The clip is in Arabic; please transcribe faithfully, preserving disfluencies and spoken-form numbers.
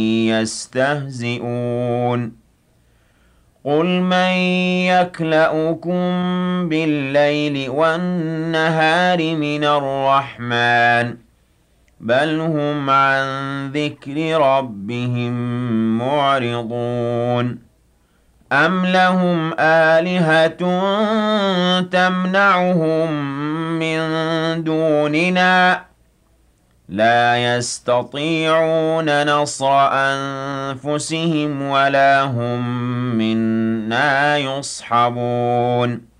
يستهزئون قل من يكلؤكم بالليل والنهار من الرحمن بل هم عن ذكر ربهم معرضون أم لهم آلهة تمنعهم من دوننا لا يستطيعون نصر أنفسهم ولا هم منا يصحبون